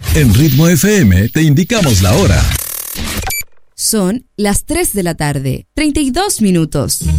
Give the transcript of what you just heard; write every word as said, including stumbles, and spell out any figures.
En Ritmo F M te indicamos la hora. Son las tres de la tarde, treinta y dos minutos.